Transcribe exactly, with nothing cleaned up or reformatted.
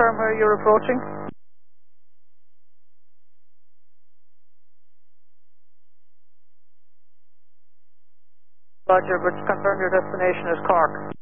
confirm where you're approaching? Roger, but confirm your destination is Cork.